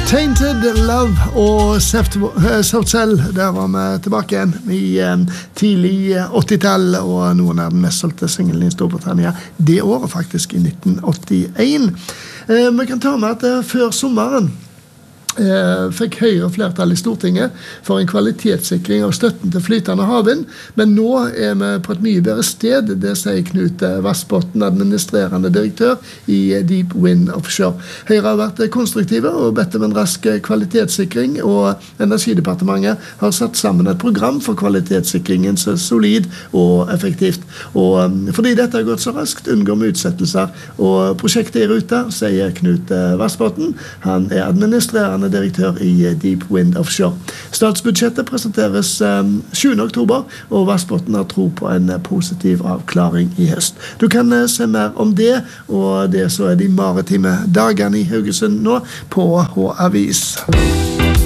Tainted Love og Soft Cell, der var vi tilbake igjen i tidlig 80-tall, og noen av den mest solgte singlen i Storbritannia det året faktisk, i 1981. Vi kan ta med at før sommeren fikk Høyre flertall i Stortinget for en kvalitetssikring av støtten til flytende havvind, men nå vi på et mye bedre sted, det sier Knut Vassbotn, administrerende direktør i Deep Wind Offshore. Høyre har vært konstruktive og bedt om en rask kvalitetssikring, og Energidepartementet har satt sammen et program for kvalitetssikringen så solid og effektivt. Og fordi dette har gått så raskt, unngår vi utsettelser, og prosjektet i ruta, sier Knut Vassbotn. Han administrerende direktør i Deep Wind Offshore. Statsbudsjettet presenteres 7. oktober, og Vassbotn har tro på en positiv avklaring i høst. Du kan se mer om det, og det så de maritime dagene i Haugesund nå på H-Avis.